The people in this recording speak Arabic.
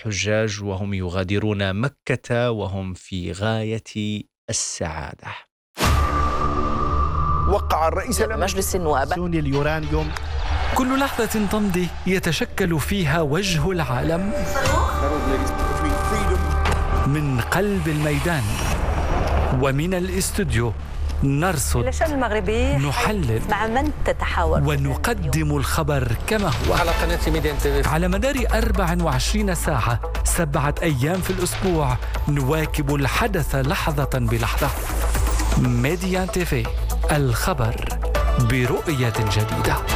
الحجاج وهم يغادرون مكة وهم في غاية السعادة. وقع الرئيس مجلس النواب سوني اليورانيوم. كل لحظة تمضي يتشكل فيها وجه العالم من قلب الميدان ومن الاستوديو. نرصد، الشأن المغربي نحلل، مع من تتحاور ونقدم الخبر كما هو على قناة ميدان تي في. على مدار 24 ساعة 7 أيام في الأسبوع نواكب الحدث لحظة بلحظة. ميديان تي في، الخبر برؤية جديدة.